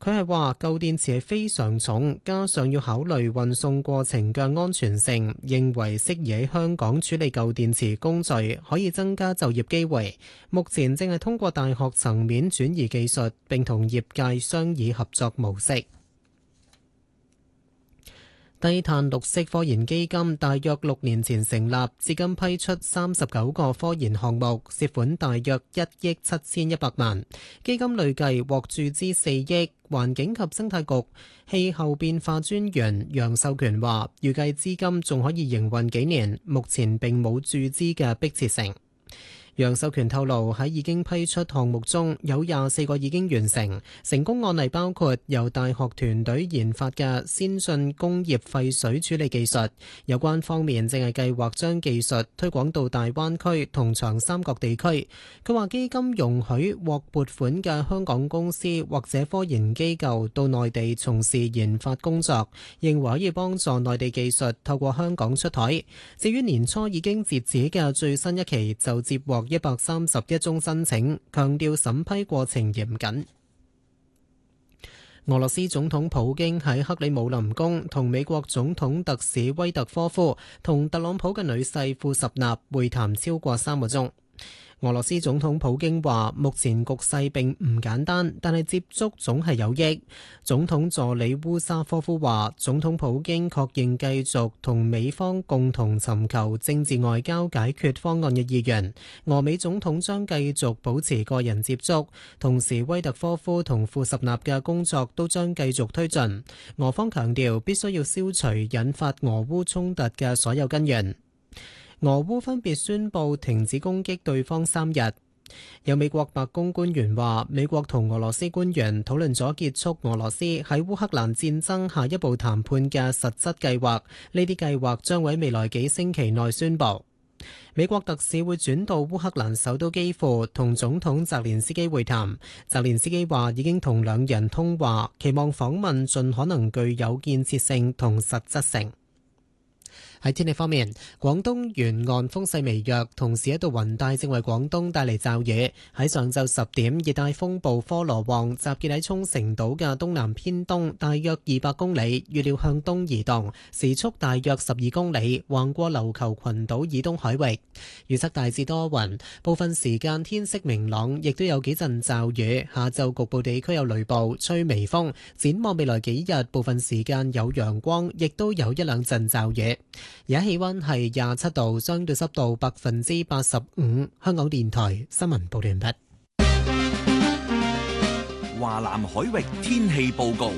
佢係話舊電池係非常重，加上要考慮運送過程嘅安全性，認為適宜喺香港處理舊電池工序，可以增加就業機會。目前正係通過大學層面轉移技術，並同業界商議合作模式。低碳綠色科研基金大約6年前成立，至今批出39個科研項目，涉款大約1億7100萬。基金累計獲注資4億。環境及生態局氣候變化專員楊秀權話，預計資金仲可以營運幾年，目前並冇注資嘅迫切性。楊秀權透露，喺已經批出項目中有24個已經完成，成功案例包括由大學團隊研發嘅先進工業廢水處理技術，有關方面正係計劃將技術推廣到大灣區同長三角地區。佢話基金容許獲撥款嘅香港公司或者科研機構到內地從事研發工作，認為可以幫助內地技術透過香港出台。至於年初已經截止嘅最新一期，就接獲131宗申請，強調審批過程嚴謹。俄羅斯總統普京喺克里姆林宮同美國總統特使威特科夫同特朗普嘅女婿庫什納會談超過3個鐘。俄羅斯總統普京話：目前局勢並唔簡單，但係接觸總係有益。總統助理烏沙科夫話：總統普京確認繼續同美方共同尋求政治外交解決方案嘅意願。俄美總統將繼續保持個人接觸，同時威特科夫同庫什納嘅工作都將繼續推進。俄方強調必須要消除引發俄烏衝突嘅所有根源。俄烏分別宣布停止攻擊對方3日。有美國白宮官員話，美國同俄羅斯官員討論咗結束俄羅斯喺烏克蘭戰爭下一步談判嘅實質計劃，呢啲計劃將會喺未來幾星期內宣布。美國特使會轉到烏克蘭首都基輔同總統澤連斯基會談。澤連斯基話已經同兩人通話，期望訪問盡可能具有建設性同實質性。喺天氣方面，廣東沿岸風勢微弱，同時一道雲帶正為廣東帶嚟驟雨。喺上晝10點，熱帶風暴科羅旺集結喺沖繩島嘅東南偏東，大約200公里，預料向東移動，時速大約12公里，橫過琉球群島以東海域。預測大致多雲，部分時間天色明朗，亦都有幾陣驟雨。下晝局部地區有雷暴，吹微風。展望未來幾日，部分時間有陽光，亦都有一兩陣驟雨。而家氣溫係27度，相對濕度85%。香港電台新聞報道完畢。 華南海域天氣報告。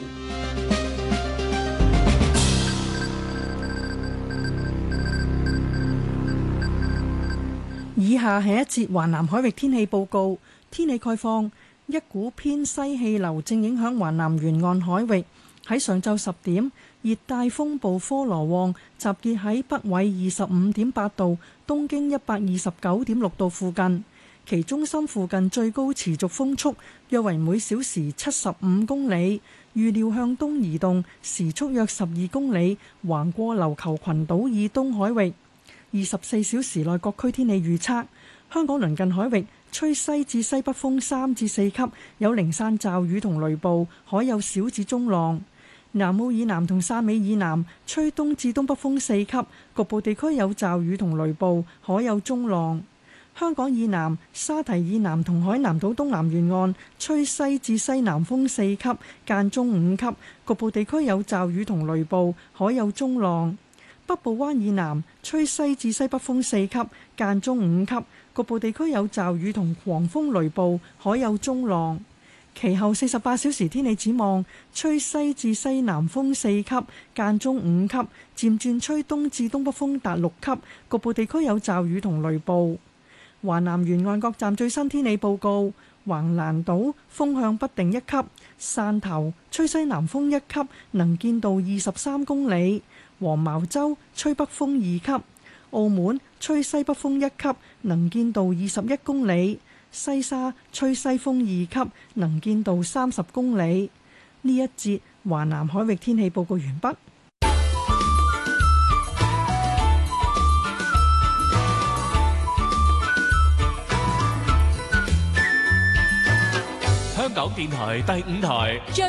以下係一節華南海域天氣報告。天氣概況：一股偏西氣流正影響華南沿岸海域。喺上晝10點，熱帶風暴科羅旺集結喺北緯25.8度、東經129.6度附近，其中心附近最高持續風速約為每小時75公里，預料向東移動，時速約12公里，橫過琉球群島以東海域。24小時內各區天氣預測：香港鄰近海域吹西至西北風3至4級，有零散驟雨同雷暴，海有小至中浪。南澳以南同汕尾以南吹東至東北風4級，局部地區有驟雨同雷暴，海有中浪。香港以南、沙堤以南同海南島東南沿岸吹西至西南風4級，間中5級，局部地區有驟雨同雷暴，海有中浪。北部灣以南吹西至西北風4級，間中5級，局部地區有驟雨同狂風雷暴，海有中浪。其後48小時天氣展望：吹西至西南風4級，間中5級，漸轉吹東至東北風達6級，局部地區有驟雨同雷暴。華南沿岸各站最新天氣報告：橫瀾島風向不定1級，汕頭吹西南風1級，能見度23公里；黃茅洲吹北風2級，澳門吹西北風1級，能見度21公里。西沙吹西風2級，能見度30公里。呢一節華南海域天氣報告完畢。 香港電台第5台。